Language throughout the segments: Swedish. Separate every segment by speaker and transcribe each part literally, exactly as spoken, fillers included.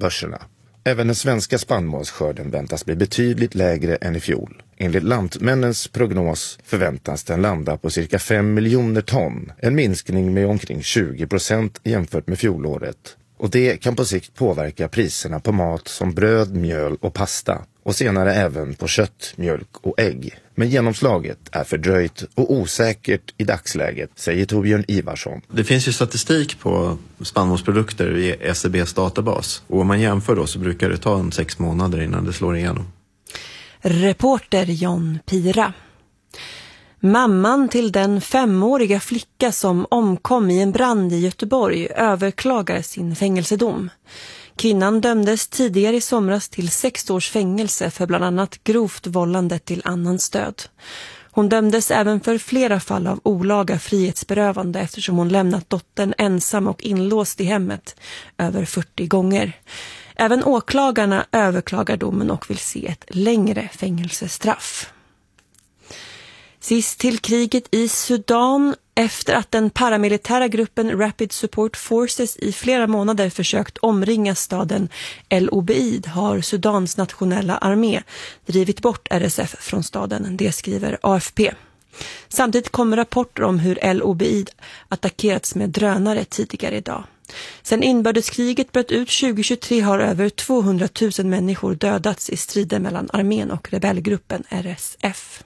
Speaker 1: globalbörserna. Även den svenska spannmålsskörden väntas bli betydligt lägre än i fjol. Enligt Lantmännens prognos förväntas den landa på cirka fem miljoner ton, en minskning med omkring tjugo procent jämfört med fjolåret. Och det kan på sikt påverka priserna på mat som bröd, mjöl och pasta. Och senare även på kött, mjölk och ägg. Men genomslaget är fördröjt och osäkert i dagsläget, säger Torbjörn Ivarsson.
Speaker 2: Det finns ju statistik på spannmålsprodukter i S C B:s databas. Och om man jämför då så brukar det ta en sex månader innan det slår igenom.
Speaker 3: Reporter John Pira. Mamman till den femåriga flicka som omkom i en brand i Göteborg överklagar sin fängelsedom. Kvinnan dömdes tidigare i somras till sex års fängelse för bland annat grovt vållande till annans död. Hon dömdes även för flera fall av olaga frihetsberövande eftersom hon lämnat dottern ensam och inlåst i hemmet över fyrtio gånger. Även åklagarna överklagar domen och vill se ett längre fängelsestraff. Sist till kriget i Sudan. Efter att den paramilitära gruppen Rapid Support Forces i flera månader försökt omringa staden El Obeid har Sudans nationella armé drivit bort R S F från staden, det skriver A F P. Samtidigt kommer rapporter om hur El Obeid attackerats med drönare tidigare idag. Sen inbördeskriget bröt ut tjugohundratjugotre har över tvåhundratusen människor dödats i strider mellan armén och rebellgruppen R S F.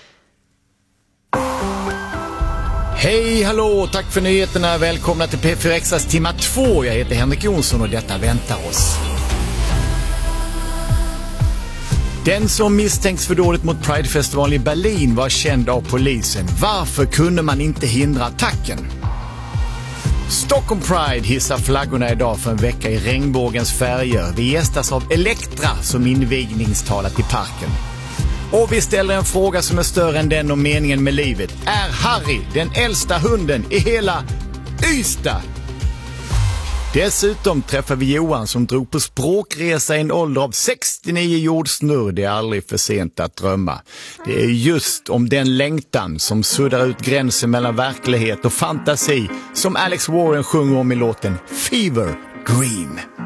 Speaker 4: Hej, hallå, tack för nyheterna. Välkomna till P fyra Extras timma två. Jag heter Henrik Jonsson och detta väntar oss. Den som misstänks för dåligt mot Pride-festivalen i Berlin var känd av polisen. Varför kunde man inte hindra attacken? Stockholm Pride hissar flaggorna idag för en vecka i regnbågens färger. Vi gästas av Elektra som invigningstalar till parken. Och vi ställer en fråga som är större än den om meningen med livet. Är Harry den äldsta hunden i hela Ystad? Dessutom träffar vi Johan som drog på språkresa i en ålder av sextionio jordsnurr. Det är aldrig för sent att drömma. Det är just om den längtan som suddar ut gränsen mellan verklighet och fantasi som Alex Warren sjunger om i låten Fever Dream.